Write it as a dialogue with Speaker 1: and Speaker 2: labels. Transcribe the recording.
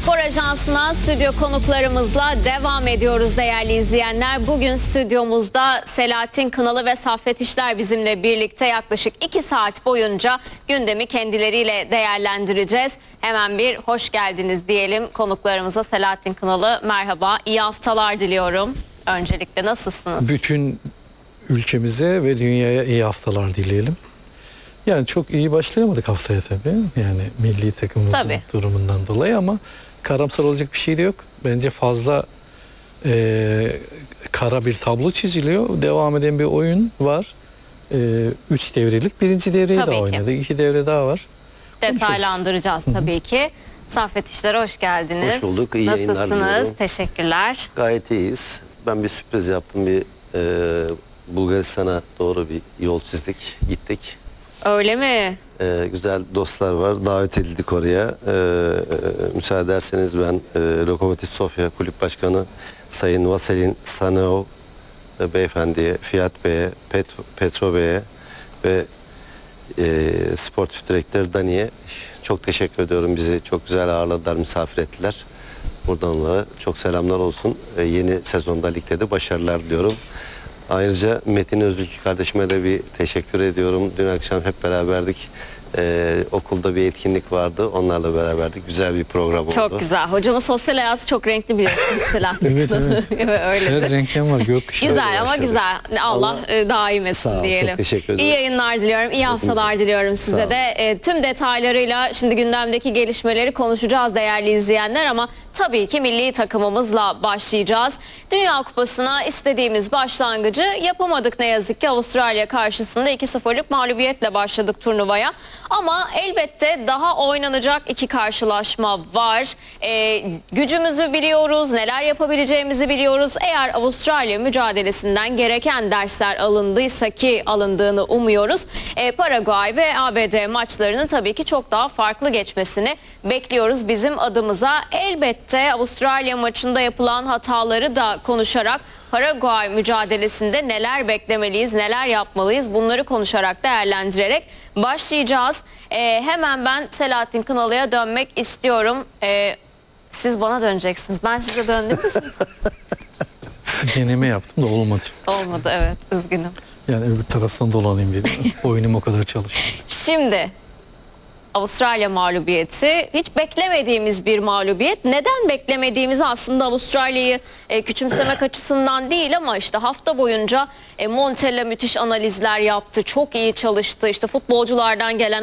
Speaker 1: Spor Ajansı'na stüdyo konuklarımızla devam ediyoruz değerli izleyenler. Bugün stüdyomuzda Selahattin Kınalı ve Saffet İşler bizimle birlikte yaklaşık 2 saat boyunca gündemi kendileriyle değerlendireceğiz. Hemen bir hoş geldiniz diyelim konuklarımıza. Selahattin Kınalı, merhaba, iyi haftalar diliyorum. Öncelikle nasılsınız?
Speaker 2: Bütün ülkemize ve dünyaya iyi haftalar dileyelim. Yani çok iyi başlayamadık haftaya tabii. Yani milli takımımızın durumundan dolayı ama karamsar olacak bir şey de yok. Bence fazla kara bir tablo çiziliyor. Devam eden bir oyun var. 3 devrelik. Birinci devreyi de oynadı. 2 devre daha var.
Speaker 1: Detaylandıracağız tabii ki. Saffet İşler'e hoş geldiniz.
Speaker 3: Hoş bulduk. İyi yayınlar diliyorum.
Speaker 1: Nasılsınız? Teşekkürler.
Speaker 3: Gayet iyiyiz. Ben bir sürpriz yaptım. Bulgaristan'a doğru bir yol çizdik. Gittik.
Speaker 1: Öyle mi?
Speaker 3: Güzel dostlar var. Davet edildik oraya. Müsaade ederseniz ben Lokomotiv Sofya Kulüp Başkanı Sayın Vasilin Saneov Beyefendi'ye, Fiyat Bey'e, Petro Bey'e ve Sportif Direktör Dani'ye çok teşekkür ediyorum. Bizi çok güzel ağırladılar, misafir ettiler. Buradan onlara çok selamlar olsun. Yeni sezonda ligde de başarılar diliyorum. Ayrıca Metin Özülk kardeşime de bir teşekkür ediyorum. Dün akşam hep beraberdik. Okulda bir etkinlik vardı. Onlarla beraberdik. Güzel bir program oldu.
Speaker 1: Çok güzel. Hocamın sosyal hayatı çok renkli biliyorsunuz.
Speaker 2: Evet.
Speaker 1: Öyledir.
Speaker 2: Evet, renklem var. Gökkuşağı.
Speaker 1: Güzel ama güzel. Allah daim etsin
Speaker 3: Sağ ol,
Speaker 1: diyelim.
Speaker 3: çok teşekkür ederim.
Speaker 1: İyi yayınlar diliyorum. İyi haftalar diliyorum size de. Tüm detaylarıyla şimdi gündemdeki gelişmeleri konuşacağız değerli izleyenler ama tabii ki milli takımımızla başlayacağız. Dünya Kupası'na istediğimiz başlangıcı yapamadık ne yazık ki. Avustralya karşısında 2-0'lık mağlubiyetle başladık turnuvaya. Ama elbette daha oynanacak 2 karşılaşma var. Gücümüzü biliyoruz, neler yapabileceğimizi biliyoruz. Eğer Avustralya mücadelesinden gereken dersler alındıysa ki alındığını umuyoruz. Paraguay ve ABD maçlarının tabii ki çok daha farklı geçmesini bekliyoruz bizim adımıza. Elbette Avustralya maçında yapılan hataları da konuşarak Paraguay mücadelesinde neler beklemeliyiz, neler yapmalıyız bunları konuşarak, değerlendirerek başlayacağız. Hemen ben Selahattin Kınalı'ya dönmek istiyorum. Siz bana döneceksiniz. Ben size döndüm mü?
Speaker 2: Deneme yaptım da olmadı.
Speaker 1: Olmadı, evet, üzgünüm.
Speaker 2: Yani öbür taraftan dolanayım dedim. Oyunum o kadar çalışıyor.
Speaker 1: Şimdi Avustralya mağlubiyeti hiç beklemediğimiz bir mağlubiyet. Neden beklemediğimizi aslında Avustralya'yı küçümsemek açısından değil ama işte hafta boyunca Montella müthiş analizler yaptı. Çok iyi çalıştı. İşte futbolculardan gelen